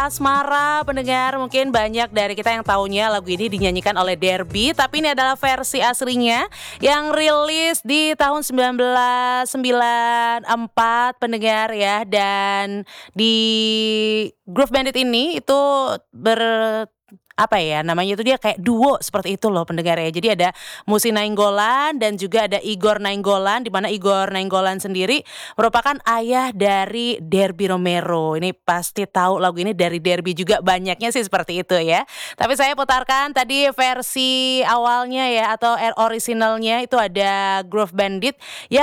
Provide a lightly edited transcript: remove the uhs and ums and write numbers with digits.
Asmara pendengar, mungkin banyak dari kita yang taunya lagu ini dinyanyikan oleh Derby, tapi ini adalah versi aslinya yang rilis di tahun 1994 pendengar ya. Dan di Groove Bandit ini itu apa ya namanya itu, dia kayak duo seperti itu loh pendengar ya. Jadi ada Musi Nainggolan dan juga ada Igor Nainggolan, di mana Igor Nainggolan sendiri merupakan ayah dari Derby Romero. Ini pasti tahu lagu ini dari Derby juga, banyaknya sih seperti itu ya. Tapi saya putarkan tadi versi awalnya ya, atau originalnya itu ada Groove Bandit